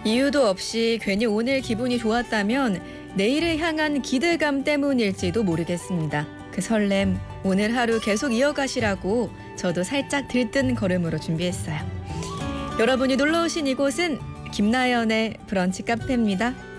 이유도 없이 괜히 오늘 기분이 좋았다면 내일을 향한 기대감 때문일지도 모르겠습니다. 그 설렘 오늘 하루 계속 이어가시라고 저도 살짝 들뜬 걸음으로 준비했어요. 여러분이 놀러 오신 이곳은 김나연의 브런치 카페입니다.